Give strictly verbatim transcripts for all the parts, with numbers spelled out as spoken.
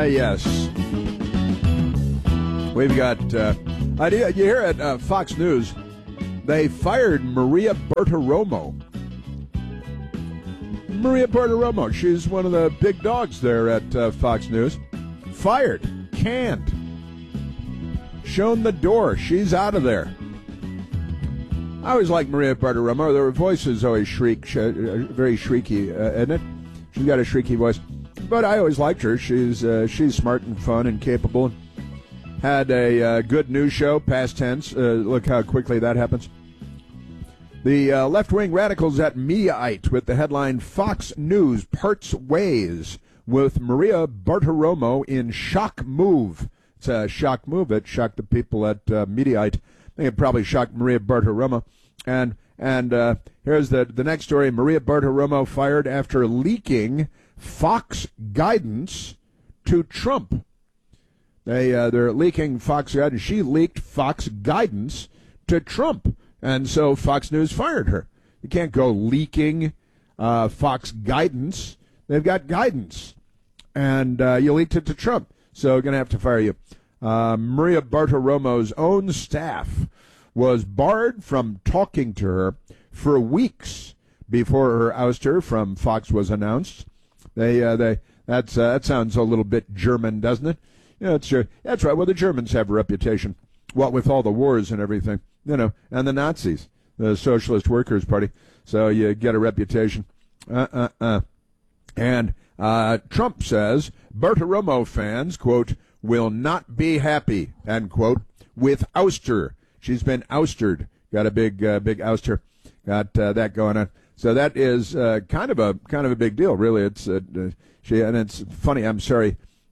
yes. We've got, uh, idea, you hear at uh, Fox News, they fired Maria Bartiromo. Maria Bartiromo, she's one of the big dogs there at uh, Fox News. Fired, canned, shown the door. She's out of there. I always like Maria Bartiromo. Her voice is always shriek, sh- very shrieky, uh, isn't it? She's got a shrieky voice. But I always liked her. She's uh, she's smart and fun and capable. Had a uh, good news show, past tense. Uh, look how quickly that happens. The uh, left-wing radicals at Mediaite with the headline, Fox News Parts Ways with Maria Bartiromo in shock move. It's a shock move. It shocked the people at uh, Mediaite. I think it probably shocked Maria Bartiromo. And and uh, here's the, the next story. Maria Bartiromo fired after leaking Fox guidance to Trump. They, uh, they're leaking Fox guidance. She leaked Fox guidance to Trump. And so Fox News fired her. You can't go leaking uh, Fox guidance. They've got guidance. And uh, you leaked it to Trump. So going to have to fire you. Uh, Maria Bartiromo's own staff was barred from talking to her for weeks before her ouster from Fox was announced. They, uh, they, that's uh, that sounds a little bit German, doesn't it? Yeah, it's, uh, that's right. Well, the Germans have a reputation. What with all the wars and everything, you know, and the Nazis, the Socialist Workers' Party. So you get a reputation. Uh, uh, uh. And uh, Trump says Bartiromo fans, quote, will not be happy, end quote, with ouster. She's been ousted. Got a big, uh, big ouster. Got uh, that going on. So that is uh, kind of a kind of a big deal, really. It's uh, she, and it's funny. I'm sorry.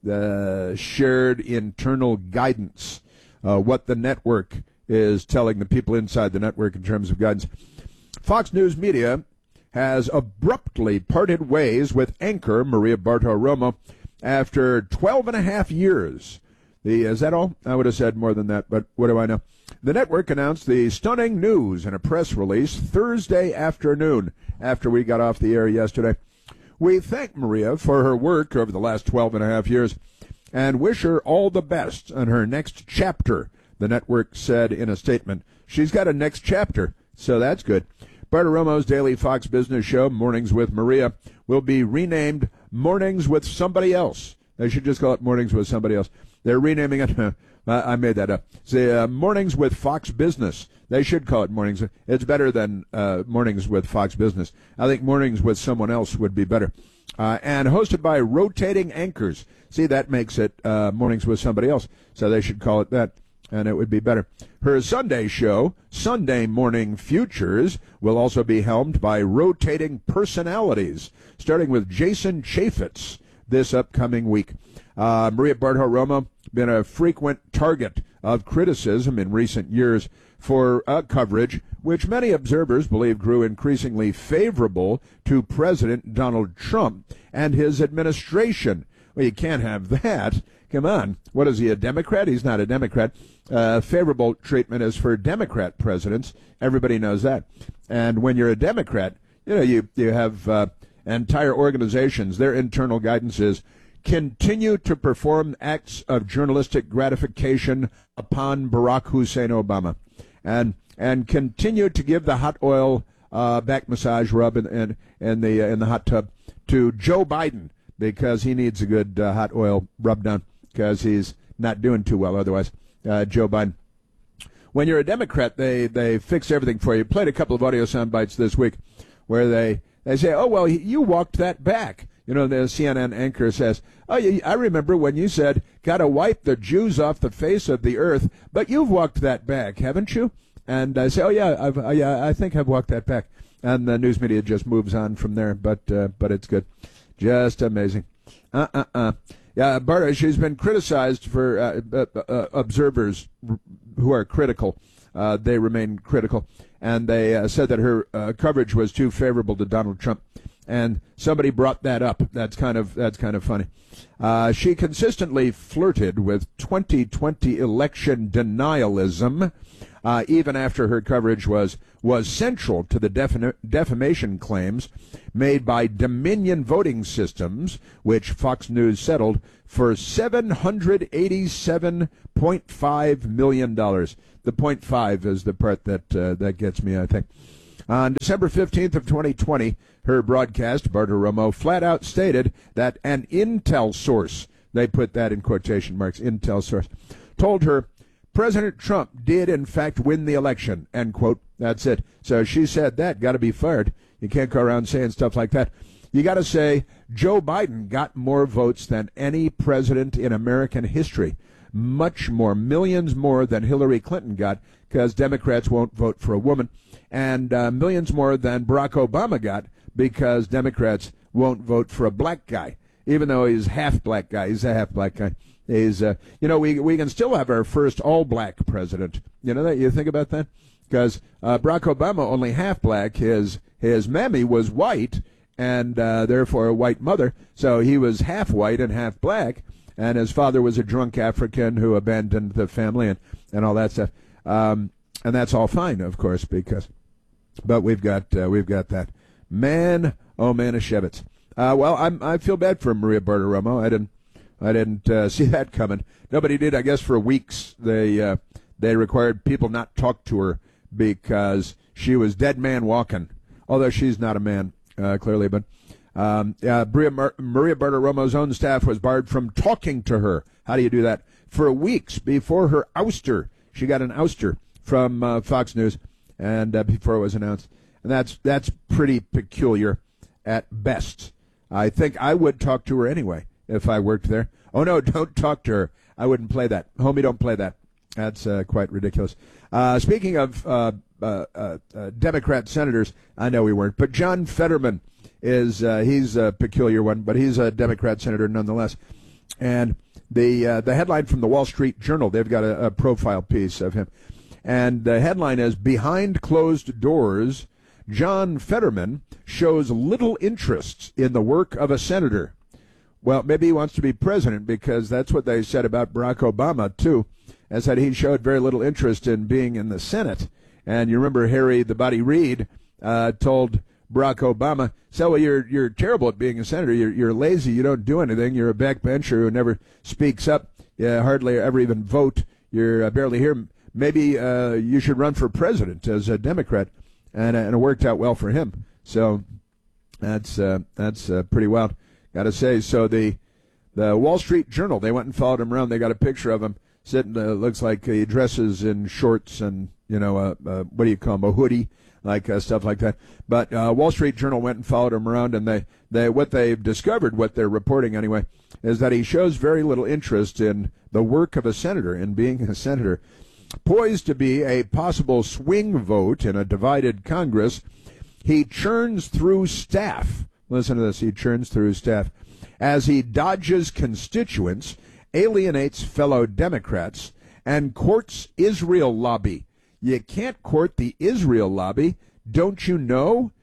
The shared internal guidance, uh, what the network is telling the people inside the network in terms of guidance. Fox News Media has abruptly parted ways with anchor Maria Bartiromo after twelve and a half years. The, is that all? I would have said more than that, but what do I know? The network announced the stunning news in a press release Thursday afternoon after we got off the air yesterday. We thank Maria for her work over the last twelve and a half years and wish her all the best on her next chapter, the network said in a statement. She's got a next chapter, so that's good. Bartiromo's daily Fox Business show, Mornings with Maria, will be renamed Mornings with Somebody Else. They should just call it Mornings with Somebody Else. They're renaming it. I made that up. Say, uh, Mornings with Fox Business. They should call it Mornings. It's better than uh, Mornings with Fox Business. I think Mornings with Someone Else would be better. Uh, and hosted by rotating anchors. See, that makes it uh, Mornings with Somebody Else. So they should call it that, and it would be better. Her Sunday show, Sunday Morning Futures, will also be helmed by rotating personalities, starting with Jason Chaffetz this upcoming week. Uh, Maria Bartiromo, been a frequent target of criticism in recent years for uh, coverage, which many observers believe grew increasingly favorable to President Donald Trump and his administration. Well, you can't have that. Come on. What is he, a Democrat? He's not a Democrat. Uh, favorable treatment is for Democrat presidents. Everybody knows that. And when you're a Democrat, you know, you, you have uh, entire organizations, their internal guidance is continue to perform acts of journalistic gratification upon Barack Hussein Obama, and and continue to give the hot oil uh, back massage rub in, in, in the uh, in the hot tub to Joe Biden, because he needs a good uh, hot oil rub down because he's not doing too well otherwise. Uh, Joe Biden. When you're a Democrat, they they fix everything for you. Played a couple of audio sound bites this week where they they say, oh well, you walked that back. You know, the C N N anchor says, oh, I remember when you said, got to wipe the Jews off the face of the earth, but you've walked that back, haven't you? And I say, oh, yeah, I've, uh, yeah, I think I've walked that back. And the news media just moves on from there, but uh, but it's good. Just amazing. Uh-uh-uh. Yeah, Barta, she's been criticized for uh, uh, uh, observers who are critical. Uh, they remain critical. And they uh, said that her uh, coverage was too favorable to Donald Trump. And somebody brought that up. That's kind of that's kind of funny. Uh, she consistently flirted with twenty twenty election denialism uh, even after her coverage was was central to the defin- defamation claims made by Dominion Voting Systems, which Fox News settled for seven hundred eighty-seven point five million dollars. The point five is the part that uh, that gets me, I think. On December fifteenth of twenty twenty, her broadcast, Bartiromo, flat out stated that an intel source, they put that in quotation marks, intel source, told her President Trump did in fact win the election, end quote. That's it. So she said that, got to be fired. You can't go around saying stuff like that. You got to say Joe Biden got more votes than any president in American history. Much more, millions more than Hillary Clinton got, because Democrats won't vote for a woman, and uh, millions more than Barack Obama got, because Democrats won't vote for a black guy, even though he's half black guy. He's a half black guy. He's, uh, you know, we we can still have our first all black president. You know that? You think about that? Because uh, Barack Obama only half black. His his mammy was white, and uh, therefore a white mother. So he was half white and half black. And his father was a drunk African who abandoned the family and, and all that stuff. Um, and that's all fine, of course, because, but we've got uh, we've got that man, oh Manischewitz. Uh, well, I'm I feel bad for Maria Bartiromo. I didn't I didn't uh, see that coming. Nobody did. I guess for weeks they uh, they required people not talk to her because she was dead man walking. Although she's not a man, uh, clearly, but. Um, uh, Maria, Mar- Maria Bartiromo's own staff was barred from talking to her. How do you do that? For weeks before her ouster. She got an ouster from uh, Fox News, and uh, before it was announced. And that's that's pretty peculiar at best. I think I would talk to her anyway if I worked there. Oh, no, don't talk to her. I wouldn't play that. Homie, don't play that. That's uh, quite ridiculous. Uh, speaking of uh, uh, uh, uh, Democrat senators, I know we weren't, but John Fetterman is uh, he's a peculiar one, but he's a Democrat senator nonetheless. And the uh, the headline from the Wall Street Journal, they've got a, a profile piece of him, and the headline is "Behind Closed Doors, John Fetterman shows little interest in the work of a senator." Well, maybe he wants to be president, because that's what they said about Barack Obama too, as that he showed very little interest in being in the Senate. And you remember Harry the Body Reid uh, told Barack Obama, so well, you're you're terrible at being a senator. You're you're lazy. You don't do anything. You're a backbencher who never speaks up. You hardly ever even vote. You're uh, barely here. Maybe uh, you should run for president as a Democrat, and, uh, and it worked out well for him. So that's uh, that's uh, pretty wild, got to say. So the the Wall Street Journal, they went and followed him around. They got a picture of him sitting. Uh, looks like he dresses in shorts and you know uh, uh, what do you call him, a hoodie. Like uh, stuff like that. But uh, Wall Street Journal went and followed him around, and they, they what they've discovered, what they're reporting anyway, is that he shows very little interest in the work of a senator, in being a senator. Poised to be a possible swing vote in a divided Congress, he churns through staff. Listen to this, he churns through staff. As he dodges constituents, alienates fellow Democrats, and courts Israel lobby. You can't court the Israel lobby, don't you know?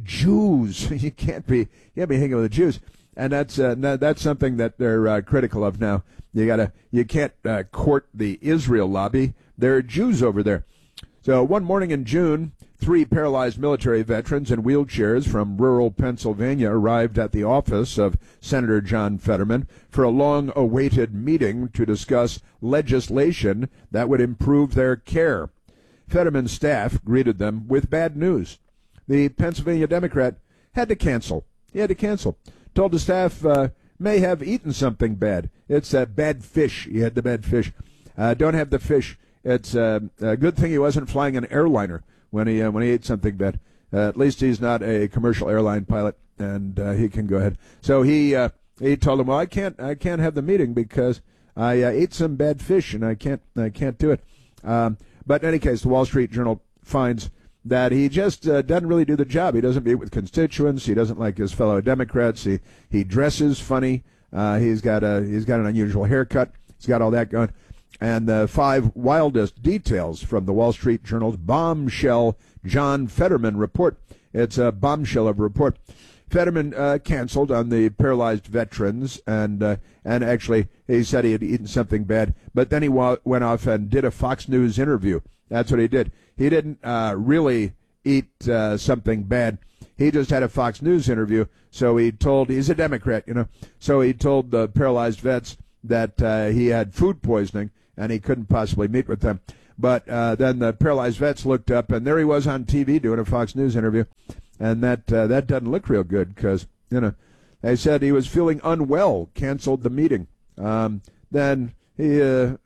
Jews. You can't be. You can't be hanging with the Jews, and that's uh, that's something that they're uh, critical of now. You gotta. You can't uh, court the Israel lobby. There are Jews over there. So one morning in June, three paralyzed military veterans in wheelchairs from rural Pennsylvania arrived at the office of Senator John Fetterman for a long-awaited meeting to discuss legislation that would improve their care. Fetterman's staff greeted them with bad news. The Pennsylvania Democrat had to cancel. He had to cancel. Told the staff uh, may have eaten something bad. It's uh, bad fish. He had the bad fish. Uh, don't have the fish. It's uh, a good thing he wasn't flying an airliner when he uh, when he ate something bad. Uh, at least he's not a commercial airline pilot, and uh, he can go ahead. So he uh, he told him, well, I can't I can't have the meeting because I uh, ate some bad fish and I can't I can't do it. Um, But in any case, the Wall Street Journal finds that he just uh, doesn't really do the job. He doesn't meet with constituents. He doesn't like his fellow Democrats. He he dresses funny. Uh, he's got a he's got an unusual haircut. He's got all that going. And the five wildest details from the Wall Street Journal's bombshell John Fetterman report. It's a bombshell of a report. Fetterman uh, canceled on the paralyzed veterans, and uh, and actually he said he had eaten something bad, but then he wa- went off and did a Fox News interview. That's what he did. He didn't uh, really eat uh, something bad. He just had a Fox News interview, so he told, he's a Democrat, you know, so he told the paralyzed vets that uh, he had food poisoning and he couldn't possibly meet with them. But uh, then the paralyzed vets looked up, and there he was on T V doing a Fox News interview, and that uh, that doesn't look real good because, you know, they said he was feeling unwell, canceled the meeting. Um, then he, uh,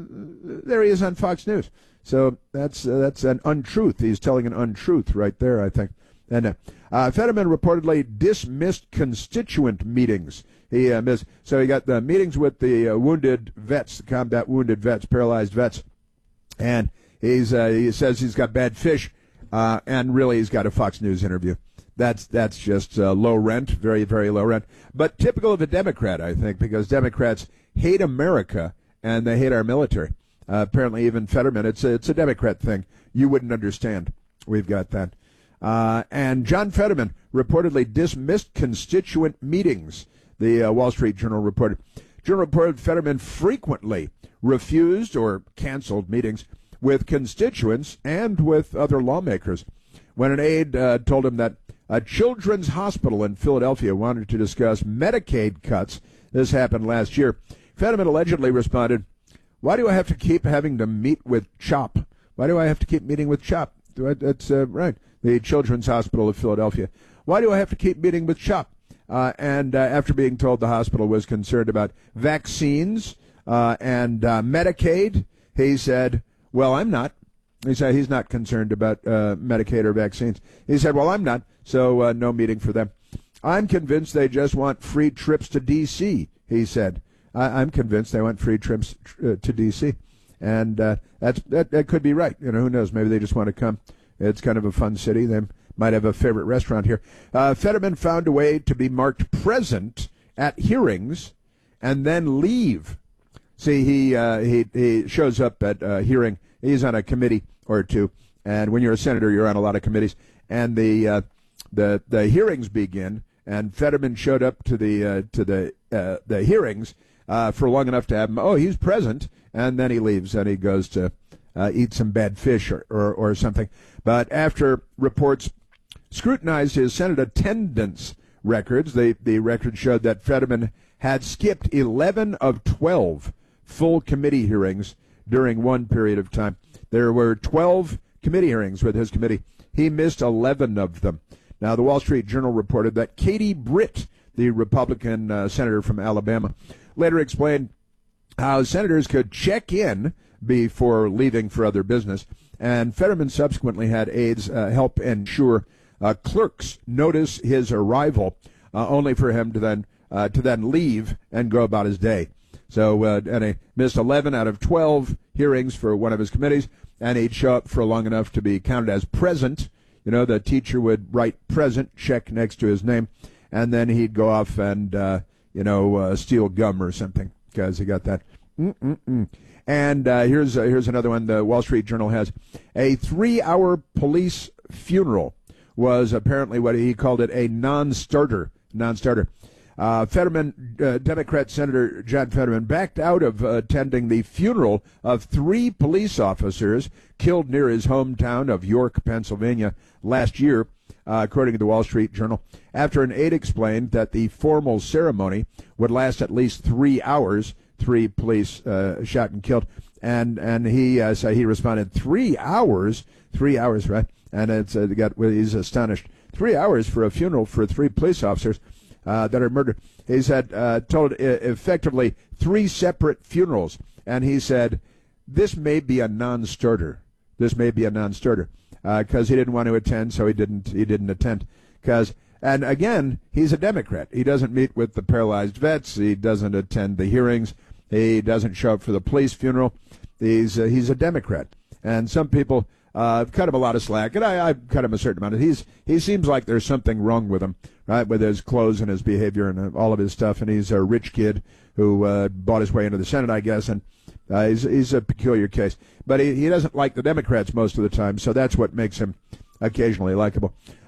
there he is on Fox News. So that's uh, that's an untruth. He's telling an untruth right there, I think. And uh, uh, Fetterman reportedly dismissed constituent meetings. He uh, missed, so he got the meetings with the uh, wounded vets, combat wounded vets, paralyzed vets, and he's uh, he says he's got bad fish, uh, and really he's got a Fox News interview. That's that's just uh, low rent, very very low rent, but typical of a Democrat, I think, because Democrats hate America and they hate our military. Uh, apparently, even Fetterman, it's a, it's a Democrat thing. You wouldn't understand. We've got that. Uh, and John Fetterman reportedly dismissed constituent meetings, the uh, Wall Street Journal reported. Journal reported Fetterman frequently refused or canceled meetings with constituents and with other lawmakers. When an aide uh, told him that a children's hospital in Philadelphia wanted to discuss Medicaid cuts, this happened last year, Fetterman allegedly responded, "Why do I have to keep having to meet with CHOP? Why do I have to keep meeting with CHOP? That's uh, right, the Children's Hospital of Philadelphia. Why do I have to keep meeting with CHOP?" Uh, and uh, after being told the hospital was concerned about vaccines uh, and uh, Medicaid, he said, "Well, I'm not." He said he's not concerned about uh, Medicaid or vaccines. He said, "Well, I'm not, so uh, no meeting for them. I'm convinced they just want free trips to D C" he said. I- I'm convinced they want free trips uh, to D C And uh, that's that, that could be right. You know, who knows? Maybe they just want to come. It's kind of a fun city. They might have a favorite restaurant here. Uh, Fetterman found a way to be marked present at hearings and then leave. See, he uh, he he shows up at a hearing. He's on a committee or two, and when you're a senator, you're on a lot of committees. And the uh, the the hearings begin, and Fetterman showed up to the uh, to the uh, the hearings uh, for long enough to have him. Oh, he's present, and then he leaves and he goes to uh, eat some bad fish or, or or something. But after reports scrutinized his Senate attendance records, the the records showed that Fetterman had skipped eleven of twelve full committee hearings during one period of time. There were twelve committee hearings with his committee. He missed eleven of them. Now, the Wall Street Journal reported that Katie Britt, the Republican uh, senator from Alabama, later explained how senators could check in before leaving for other business, and Fetterman subsequently had aides uh, help ensure uh, clerks notice his arrival, uh, only for him to then uh, to then leave and go about his day. So, uh, and he missed eleven out of twelve hearings for one of his committees, and he'd show up for long enough to be counted as present. You know, the teacher would write present, check next to his name, and then he'd go off and, uh, you know, uh, steal gum or something, because he got that. Mm-mm-mm. And uh, here's uh, here's another one the Wall Street Journal has. A three-hour police funeral was apparently what he called it, a non-starter. Non-starter. Uh, Fetterman, uh, Democrat Senator John Fetterman, backed out of uh, attending the funeral of three police officers killed near his hometown of York, Pennsylvania, last year, uh, according to the Wall Street Journal, after an aide explained that the formal ceremony would last at least three hours. Three police uh, shot and killed, and and he uh, so he responded, three hours, three hours, right? And it's uh, got well, he's astonished. Three hours for a funeral for three police officers uh, that are murdered. He said uh, told uh, effectively three separate funerals, and he said this may be a non-starter. This may be a non-starter because uh, he didn't want to attend, so he didn't he didn't attend because. And again, he's a Democrat. He doesn't meet with the paralyzed vets. He doesn't attend the hearings. He doesn't show up for the police funeral. He's uh, he's a Democrat. And some people uh, cut him a lot of slack, and I, I've cut him a certain amount. He's he seems like there's something wrong with him, right, with his clothes and his behavior and uh, all of his stuff. And he's a rich kid who uh, bought his way into the Senate, I guess, and uh, he's he's a peculiar case. But he, he doesn't like the Democrats most of the time, so that's what makes him occasionally likable.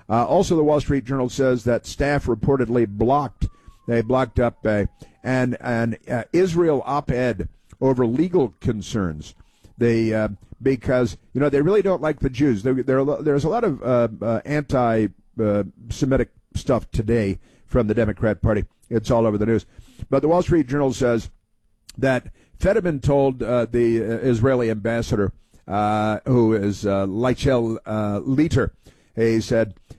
Uh, also, the Wall Street Journal says that staff reportedly blocked, they blocked up a, an, an uh, Israel op-ed over legal concerns. They uh, because you know they really don't like the Jews. There, there there's a lot of uh, uh, anti-Semitic uh, stuff today from the Democrat Party. It's all over the news. But the Wall Street Journal says that Fetterman told uh, the uh, Israeli ambassador, uh, who is uh, Leichel uh, Leiter, he said